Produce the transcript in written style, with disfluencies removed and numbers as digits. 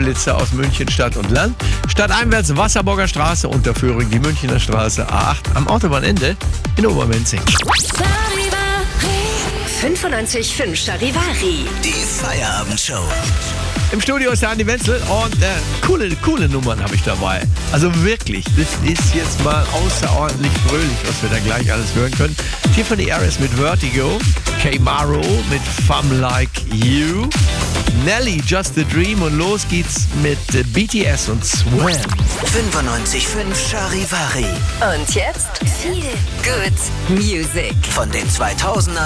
Blitzer aus München Stadt und Land. Stadteinwärts Wasserburger Straße, Unterführung die Münchner Straße A8 am Autobahnende in Obermenzing. 95.5 Charivari. Die Feierabendshow. Im Studio ist der Andi Wenzel und coole Nummern habe ich dabei. Also wirklich, das ist jetzt mal außerordentlich fröhlich, was wir da gleich alles hören können. Tiffany Harris mit Vertigo, K-Maro mit Femme Like You, Nelly Just a Dream und los geht's mit BTS und Swan. 95.5 Charivari. Und jetzt viel Good Music. Von den 2000ern